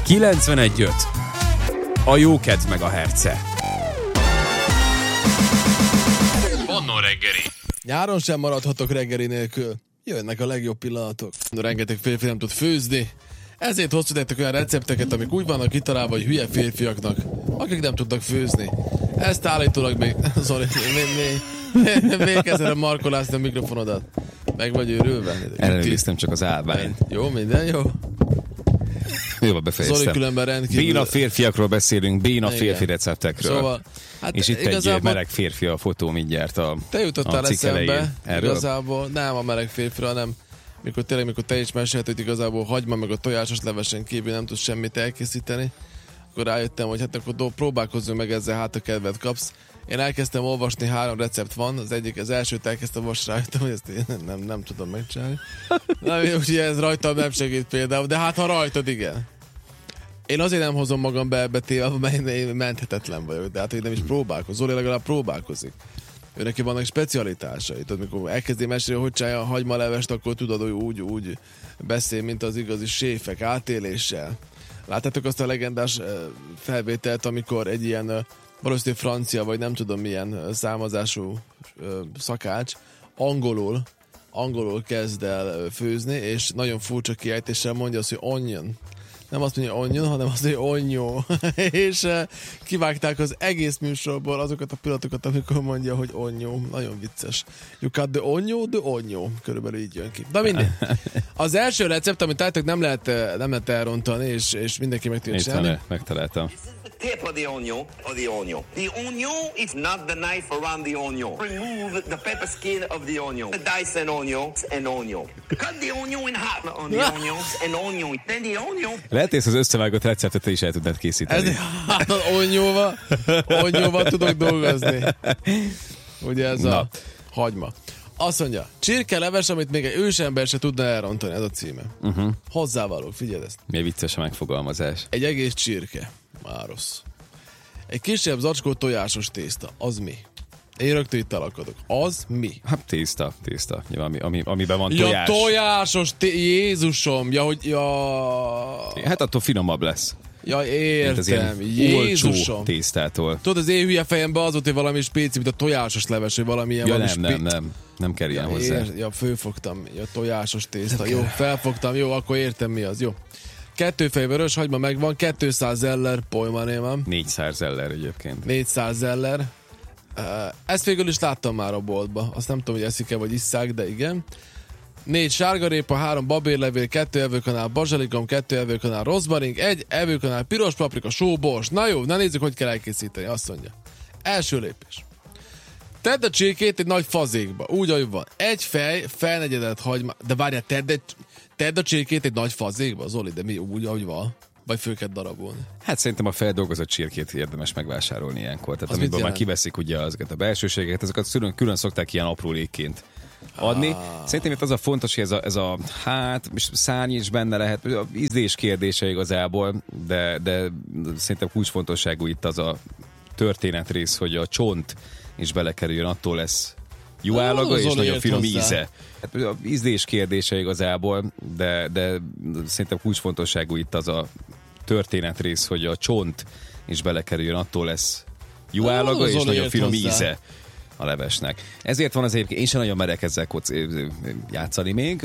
91.5. A jókedv megahertze. Manna reggeli. Nyáron sem maradhatok reggeli nélkül. Jönnek a legjobb pillanatok. Rengeteg férfi nem tud főzni, ezért hoztuk nektek olyan recepteket, amik úgy vannak kitalálva, hogy hülye férfiaknak, akik nem tudnak főzni. Ezt állítólag még... Sorry, még kezdem markolászni a mikrofonodat. Meg vagy őrülve? Ellenőriztem csak az állványt. Jó, minden jó? Jól befejeztem. Zoli különben rendkívül... Béna férfiakról beszélünk, béna férfi receptekről. Szóval, hát és itt egy meleg férfi a fotó mindjárt a te jutottál cikk elején. eszembe, igazából nem a meleg férfira, hanem mikor te is mesélted, hogy igazából hagyma meg a tojásos levesen kívül nem tudsz semmit elkészíteni, akkor rájöttem, hogy hát akkor próbálkozzunk meg ezzel, hát a kedvet kapsz. Én elkezdtem olvasni, 3 recept van, az elsőt elkezdtem, most rájöttem, hogy ezt én nem tudom megcsinálni. Úgyhogy ez rajtam nem segít például, de hát ha rajtad, igen. Én azért nem hozom magam be ebbe téma, mert én menthetetlen vagyok, de hát hogy nem is próbálkozom. Zoli legalább próbálkozik. Ő neki vannak specialitásai. Tudod, mikor elkezdi mesélni, hogy csinálja a hagymalevest, akkor tudod, hogy úgy beszél, mint az igazi séfek, átéléssel. Láttátok azt a legendás felvételt, amikor egy ilyen valószínűleg francia, vagy nem tudom milyen származású szakács angolul kezd el főzni, és nagyon furcsa kiejtéssel mondja azt, hogy onion. Nem azt mondja onion, hanem azt mondja onyó. És kivágták az egész műsorból azokat a pillanatokat, amikor mondja, hogy onyó. Nagyon vicces. You cut the onyó. Körülbelül így jön ki. De mindegy. Az első recept, amit találtak, nem lehet elrontani, és mindenki meg tudja csinálni. Megtaláltam. Tip of the onion. The onion is not the knife around the onion. Remove the pepper skin of the onion. Dice an onion. Cut the onion in half on the onions and onion. Then the onion. Lehet, hogy az összevágott receptet is el tudnád készíteni. Hát az onyóval tudok dolgozni. Ugye ez a hagyma. Azt mondja, csirkeleves, amit még egy ősember se tudna elrontani, ez a címe. Hozzávalók, figyeld ezt. Milyen vicces a megfogalmazás. Egy egész csirke. Már rossz. Egy kisebb zacskó tojásos tészta. Az mi? Én rögtön itt alakadok. Az mi? Hát tészta. Amiben van tojás. Ja, tojásos Jézusom! Hát attól finomabb lesz. Ja, értem. Jézusom. Tésztától. Tudod, az én hülye fejemben az volt, hogy valami spéci, mint a tojásos leves, vagy valamilyen... Ja, nem kell ilyen hozzá. Fölfogtam. Ja, tojásos tészta. Jó, felfogtam. Jó, akkor értem mi az. Jó. 2 fejvörös hagyma megvan, 200 zeller, polymanémem. 400 zeller egyébként. 400 zeller. Ezt végül is láttam már a boltba. Azt nem tudom, hogy eszik-e, vagy isszák, de igen. 4 sárgarépa, 3 babérlevél, 2 evőkanál bazsalikom, 2 evőkanál rozmaring, 1 evőkanál piros paprika, sóbors. Na jó, na nézzük, hogy kell elkészíteni. Azt mondja. Első lépés. Tedd a csirkét egy nagy fazékba, úgy, ahogy van. Egy felnegyedet hagyma. De várjál, tedd a csirkét egy nagy fazékba, Zoli, de mi úgy, ahogy van? Vagy föl kell darabolni? Hát szerintem a feldolgozott csirkét érdemes megvásárolni ilyenkor. Tehát amiből már kiveszik ugye azokat a belsőségeket, azokat külön szokták ilyen aprólékként adni. Szerintem itt az a fontos, hogy ez a szárny is benne lehet, ízlés kérdése igazából, de szerintem kulcsfontosságú itt az a történetrész, hogy a csont is belekerüljön, attól lesz jó állaga és nagyon finom íze. Hát az ízlés kérdése igazából, de szerintem kulcsfontosságú itt az a történetrész, hogy a csont is belekerüljön, attól lesz jó állaga és nagyon finom íze a levesnek. Ezért van az egyébként, én sem nagyon merek ezzel játszani még,